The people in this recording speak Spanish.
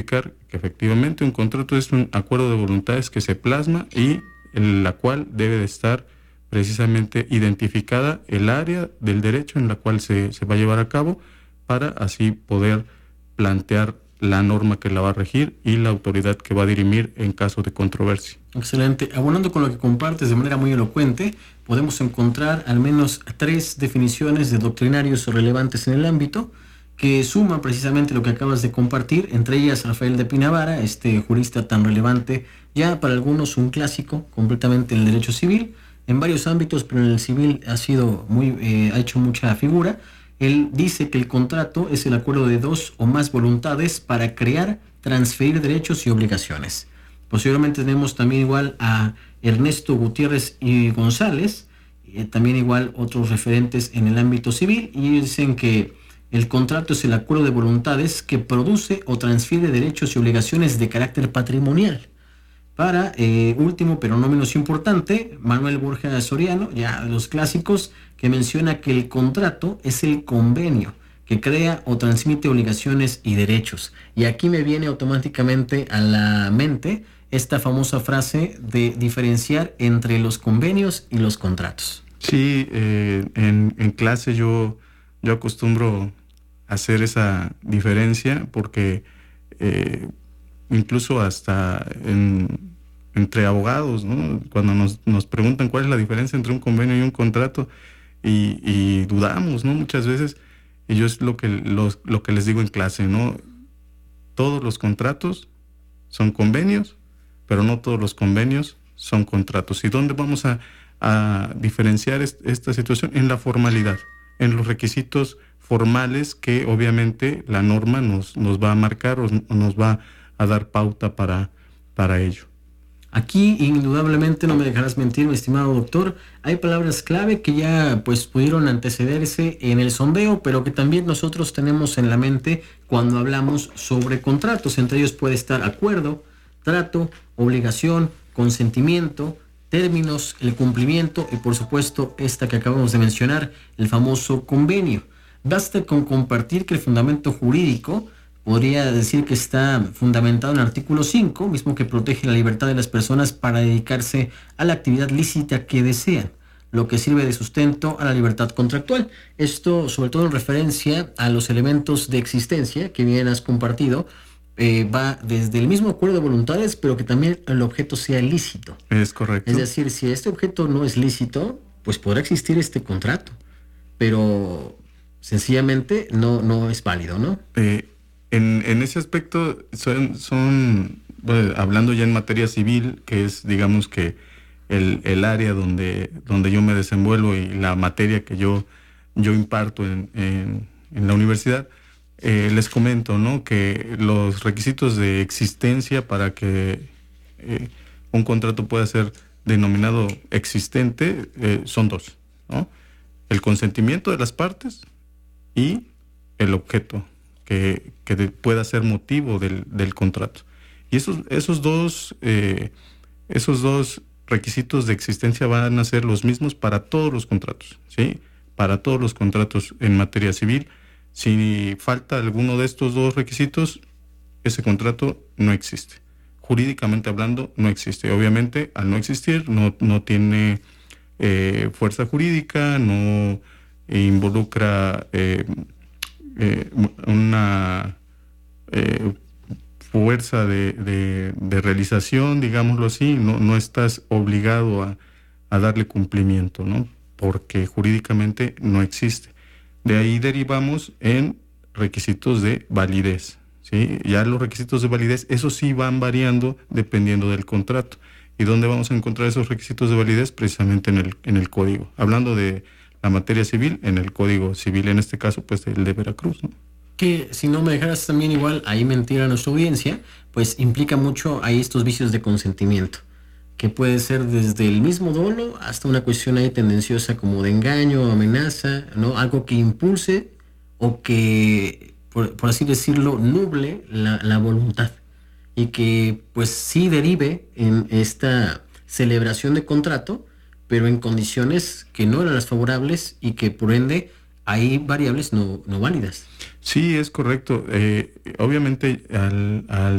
especificar que efectivamente un contrato es un acuerdo de voluntades que se plasma y en la cual debe de estar precisamente identificada el área del derecho en la cual se va a llevar a cabo, para así poder plantear la norma que la va a regir y la autoridad que va a dirimir en caso de controversia. Excelente. Abonando con lo que compartes de manera muy elocuente, podemos encontrar al menos 3 definiciones de doctrinarios relevantes en el ámbito que suman precisamente lo que acabas de compartir, entre ellas Rafael de Pinavara, este jurista tan relevante, ya para algunos un clásico completamente en el derecho civil, en varios ámbitos, pero en el civil ha hecho mucha figura. Él dice que el contrato es el acuerdo de 2 o más voluntades para crear, transferir derechos y obligaciones. Posteriormente tenemos también igual a Ernesto Gutiérrez y González, también igual otros referentes en el ámbito civil, y ellos dicen que el contrato es el acuerdo de voluntades que produce o transfiere derechos y obligaciones de carácter patrimonial. Para último, pero no menos importante, Manuel Borja Soriano, ya de los clásicos, que menciona que el contrato es el convenio que crea o transmite obligaciones y derechos. Y aquí me viene automáticamente a la mente esta famosa frase de diferenciar entre los convenios y los contratos. Sí, en clase yo acostumbro hacer esa diferencia porque incluso hasta entre abogados, ¿no? Cuando nos preguntan cuál es la diferencia entre un convenio y un contrato, y dudamos, ¿no? Muchas veces, y yo es lo que les digo en clase, ¿no? Todos los contratos son convenios, pero no todos los convenios son contratos. ¿Y dónde vamos a diferenciar esta situación? En la formalidad, en los requisitos formales que obviamente la norma nos va a marcar o nos va a dar pauta para ello. Aquí, indudablemente, no me dejarás mentir, mi estimado doctor, hay palabras clave que ya pues pudieron antecederse en el sondeo, pero que también nosotros tenemos en la mente cuando hablamos sobre contratos. Entre ellos puede estar acuerdo, trato, obligación, consentimiento, términos, el cumplimiento y por supuesto esta que acabamos de mencionar, el famoso convenio. Basta con compartir que el fundamento jurídico podría decir que está fundamentado en el artículo 5, mismo que protege la libertad de las personas para dedicarse a la actividad lícita que desean, lo que sirve de sustento a la libertad contractual. Esto sobre todo en referencia a los elementos de existencia que bien has compartido, va desde el mismo acuerdo de voluntades, pero que también el objeto sea lícito. Es correcto. Es decir, si este objeto no es lícito, pues podrá existir este contrato, pero sencillamente no es válido, ¿no? En ese aspecto bueno, hablando ya en materia civil, que es digamos que el área donde yo me desenvuelvo y la materia que yo imparto en la universidad, les comento, ¿no? Que los requisitos de existencia para que un contrato pueda ser denominado existente son 2, ¿no? El consentimiento de las partes y el objeto que pueda ser motivo del contrato. Y esos dos requisitos de existencia van a ser los mismos para todos los contratos, ¿sí? Para todos los contratos en materia civil. Si falta alguno de estos 2 requisitos, ese contrato no existe. Jurídicamente hablando, no existe. Obviamente, al no existir, no tiene fuerza jurídica, no involucra una fuerza de realización, digámoslo así, no estás obligado a darle cumplimiento, ¿no? Porque jurídicamente no existe. De ahí derivamos en requisitos de validez, ¿sí? Ya los requisitos de validez, esos sí van variando dependiendo del contrato. ¿Y dónde vamos a encontrar esos requisitos de validez? Precisamente en el código. Hablando de la materia civil, en el Código Civil, en este caso, pues el de Veracruz, ¿no? Que si no me dejaras también igual ahí mentir a nuestra audiencia, pues implica mucho ahí estos vicios de consentimiento, que puede ser desde el mismo dolo hasta una cuestión ahí tendenciosa como de engaño, amenaza, ¿no? Algo que impulse o que, por así decirlo, nuble la voluntad y que pues sí derive en esta celebración de contrato, pero en condiciones que no eran las favorables y que por ende hay variables no válidas. Sí, es correcto. Obviamente al